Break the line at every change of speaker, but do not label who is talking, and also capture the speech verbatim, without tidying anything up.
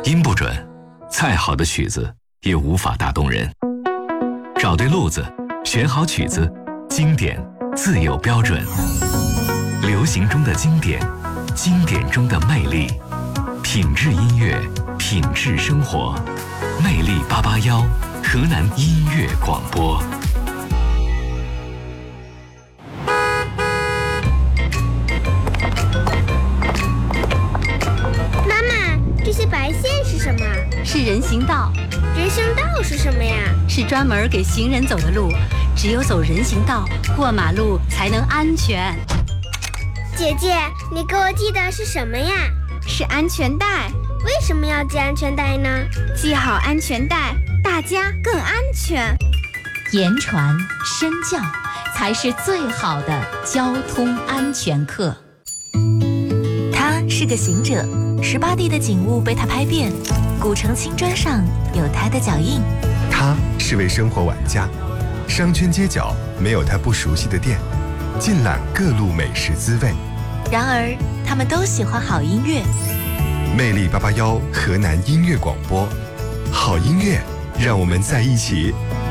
音不准，再好的曲子也无法打动人。找对路子，选好曲子，经典自有标准。流行中的经典，经典中的魅力，品质音乐，品质生活。魅力八八幺，河南音乐广播。
妈妈，这些白线是什么？
是人行道。
人行道是什么呀？
是专门给行人走的路，只有走人行道，过马路才能安全。
姐姐，你给我系的是什么呀？
是安全带。
为什么要系安全带呢？
系好安全带，大家更安全。
言传身教，才是最好的交通安全课。
他是个行者，十八地的景物被他拍遍，古城青砖上有他的脚印。
他是位生活玩家，商圈街角没有他不熟悉的店，尽览各路美食滋味。
然而，他们都喜欢好音乐。
魅力八八幺河南音乐广播，好音乐，让我们在一起。